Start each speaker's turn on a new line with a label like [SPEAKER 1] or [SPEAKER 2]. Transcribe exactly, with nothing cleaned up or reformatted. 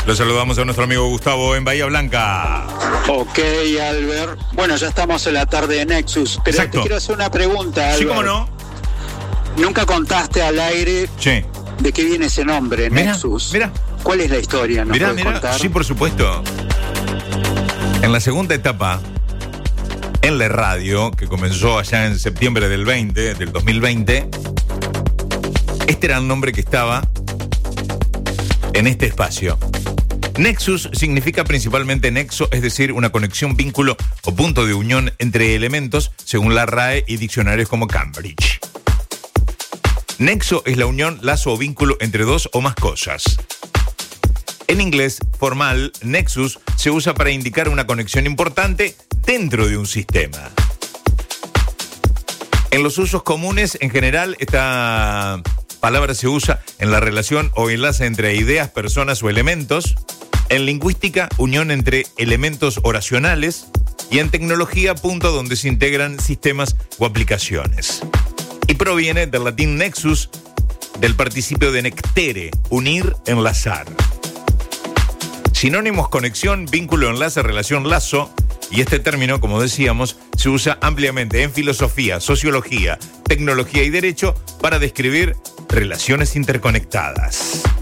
[SPEAKER 1] Lo saludamos a nuestro amigo Gustavo en Bahía Blanca.
[SPEAKER 2] Ok, Albert. Bueno, ya estamos en la tarde de Nexus, pero
[SPEAKER 1] Exacto.
[SPEAKER 2] te quiero hacer una pregunta, Albert.
[SPEAKER 1] Sí, cómo no.
[SPEAKER 2] Nunca contaste al aire
[SPEAKER 1] Sí.
[SPEAKER 2] de qué viene ese nombre,
[SPEAKER 1] Mirá,
[SPEAKER 2] Nexus.
[SPEAKER 1] mirá.
[SPEAKER 2] ¿Cuál es la historia? ¿Nos
[SPEAKER 1] Mirá,
[SPEAKER 2] puedes
[SPEAKER 1] mirá.
[SPEAKER 2] contar?
[SPEAKER 1] Sí, por supuesto. En la segunda etapa, en la radio, que comenzó allá en septiembre del veinte, del dos mil veinte, este era el nombre que estaba en este espacio. Nexus significa principalmente nexo, es decir, una conexión, vínculo o punto de unión entre elementos, según la R A E y diccionarios como Cambridge. Nexo es la unión, lazo o vínculo entre dos o más cosas. En inglés formal, nexus se usa para indicar una conexión importante dentro de un sistema. En los usos comunes, en general, esta palabra se usa en la relación o enlace entre ideas, personas o elementos. En lingüística, unión entre elementos oracionales. Y en tecnología, punto donde se integran sistemas o aplicaciones. Y proviene del latín nexus, del participio de nectere, unir, enlazar. Sinónimos: conexión, vínculo, enlace, relación, lazo. Y este término, como decíamos, se usa ampliamente en filosofía, sociología, tecnología y derecho para describir relaciones interconectadas.